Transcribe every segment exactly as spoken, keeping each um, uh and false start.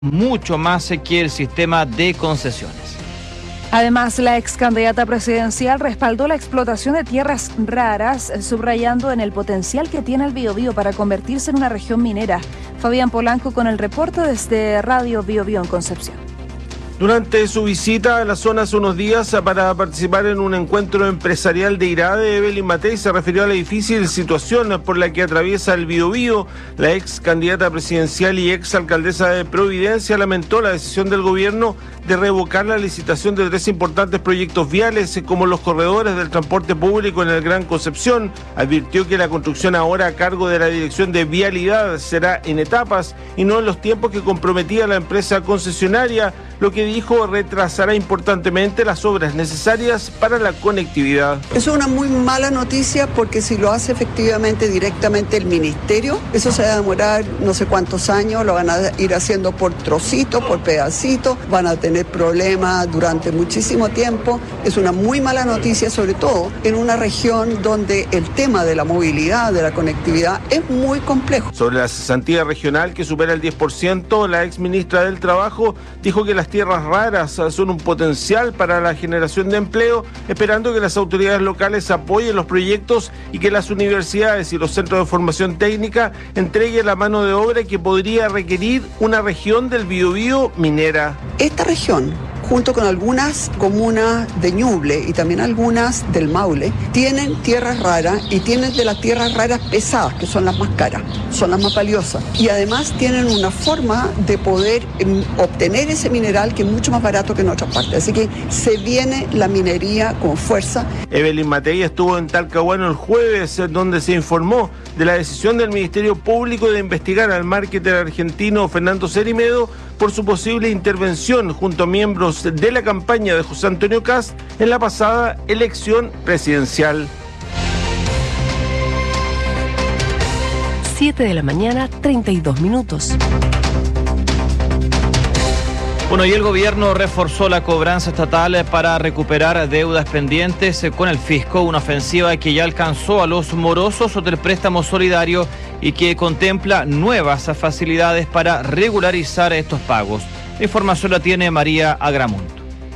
mucho más que el sistema de concesiones. Además, la ex candidata presidencial respaldó la explotación de tierras raras, subrayando en el potencial que tiene el Biobío para convertirse en una región minera. Fabián Polanco con el reporte desde Radio Biobío en Concepción. Durante su visita a la zona hace unos días para participar en un encuentro empresarial de IRADE, Evelyn Matei se refirió a la difícil situación por la que atraviesa el Biobío. La ex candidata presidencial y ex alcaldesa de Providencia lamentó la decisión del gobierno de revocar la licitación de tres importantes proyectos viales como los corredores del transporte público en el Gran Concepción. Advirtió que la construcción ahora a cargo de la Dirección de Vialidad será en etapas y no en los tiempos que comprometía la empresa concesionaria, lo que dijo retrasará importantemente las obras necesarias para la conectividad. Es una muy mala noticia porque si lo hace efectivamente directamente el ministerio, eso se va a demorar no sé cuántos años, lo van a ir haciendo por trocito, por pedacito, van a tener problemas durante muchísimo tiempo. Es una muy mala noticia, sobre todo en una región donde el tema de la movilidad, de la conectividad, es muy complejo. Sobre la cesantía regional que supera el diez por ciento, la ex ministra del Trabajo dijo que las tierras raras son un potencial para la generación de empleo, esperando que las autoridades locales apoyen los proyectos y que las universidades y los centros de formación técnica entreguen la mano de obra que podría requerir una región del Biobío minera. Esta región, junto con algunas comunas de Ñuble y también algunas del Maule, tienen tierras raras y tienen de las tierras raras pesadas, que son las más caras, son las más valiosas. Y además tienen una forma de poder eh, obtener ese mineral que es mucho más barato que en otras partes. Así que se viene la minería con fuerza. Evelyn Matei estuvo en Talcahuano el jueves, donde se informó de la decisión del Ministerio Público de investigar al marketer argentino Fernando Cerimedo por su posible intervención junto a miembros de la campaña de José Antonio Kast en la pasada elección presidencial. siete de la mañana, treinta y dos minutos. Bueno, y el gobierno reforzó la cobranza estatal para recuperar deudas pendientes con el fisco, una ofensiva que ya alcanzó a los morosos del préstamo solidario y que contempla nuevas facilidades para regularizar estos pagos. La información la tiene María Agramunt.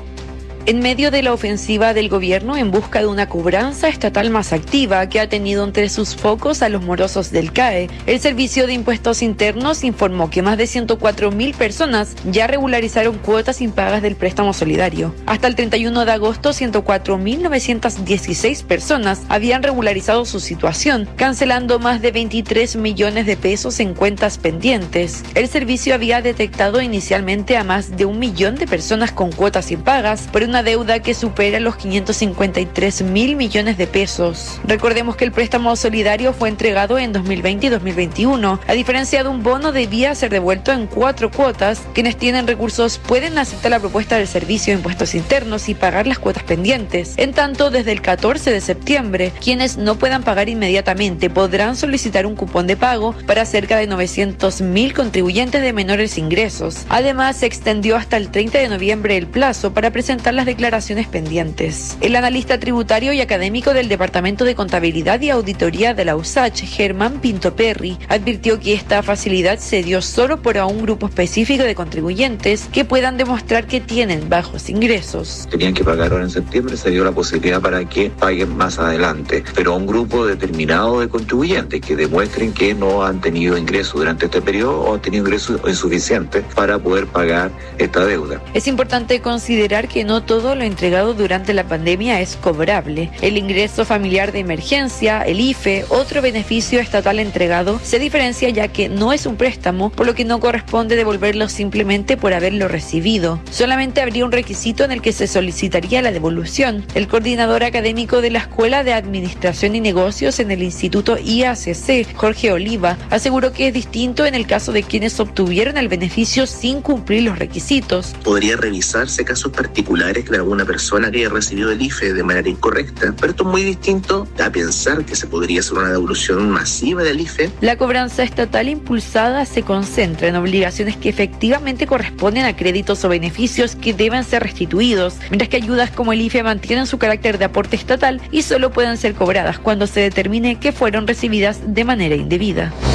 En medio de la ofensiva del gobierno en busca de una cobranza estatal más activa que ha tenido entre sus focos a los morosos del C A E, el Servicio de Impuestos Internos informó que más de ciento cuatro mil personas ya regularizaron cuotas impagas del préstamo solidario. Hasta el treinta y uno de agosto, ciento cuatro mil novecientas dieciséis personas habían regularizado su situación, cancelando más de veintitrés millones de pesos en cuentas pendientes. El servicio había detectado inicialmente a más de un millón de personas con cuotas impagas por una Una deuda que supera los quinientos cincuenta y tres mil millones de pesos. Recordemos que el préstamo solidario fue entregado en dos mil veinte y dos mil veintiuno. A diferencia de un bono, debía ser devuelto en cuatro cuotas. Quienes tienen recursos pueden aceptar la propuesta del Servicio de Impuestos Internos y pagar las cuotas pendientes. En tanto, desde el catorce de septiembre, quienes no puedan pagar inmediatamente podrán solicitar un cupón de pago para cerca de novecientos mil contribuyentes de menores ingresos. Además, se extendió hasta el treinta de noviembre el plazo para presentar las declaraciones pendientes. El analista tributario y académico del Departamento de Contabilidad y Auditoría de la U S A C H, Germán Pinto Perry, advirtió que esta facilidad se dio solo por a un grupo específico de contribuyentes que puedan demostrar que tienen bajos ingresos. Tenían que pagar ahora en septiembre, se dio la posibilidad para que paguen más adelante, pero a un grupo determinado de contribuyentes que demuestren que no han tenido ingresos durante este periodo o han tenido ingresos insuficientes para poder pagar esta deuda. Es importante considerar que no todo lo entregado durante la pandemia es cobrable. El ingreso familiar de emergencia, el I F E, otro beneficio estatal entregado, se diferencia ya que no es un préstamo, por lo que no corresponde devolverlo simplemente por haberlo recibido. Solamente habría un requisito en el que se solicitaría la devolución. El coordinador académico de la Escuela de Administración y Negocios en el Instituto I A C C, Jorge Oliva, aseguró que es distinto en el caso de quienes obtuvieron el beneficio sin cumplir los requisitos. Podría revisarse casos particulares de alguna persona que haya recibido el I F E de manera incorrecta, pero esto es muy distinto a pensar que se podría hacer una devolución masiva del I F E. La cobranza estatal impulsada se concentra en obligaciones que efectivamente corresponden a créditos o beneficios que deben ser restituidos, mientras que ayudas como el I F E mantienen su carácter de aporte estatal y solo pueden ser cobradas cuando se determine que fueron recibidas de manera indebida.